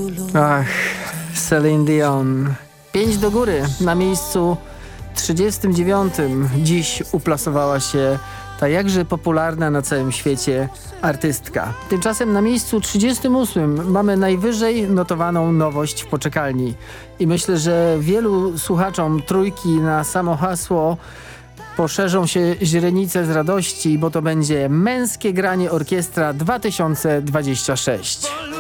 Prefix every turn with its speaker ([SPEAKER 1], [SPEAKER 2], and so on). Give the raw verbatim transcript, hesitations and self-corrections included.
[SPEAKER 1] Ach, Celine Dion. Pięć do góry. Na miejscu trzydziestym dziewiątym dziś uplasowała się ta jakże popularna na całym świecie artystka. Tymczasem na miejscu trzydziestym ósmym mamy najwyżej notowaną nowość w poczekalni. I myślę, że wielu słuchaczom trójki na samo hasło poszerzą się źrenice z radości, bo to będzie Męskie Granie Orkiestra dwa tysiące dwadzieścia sześć.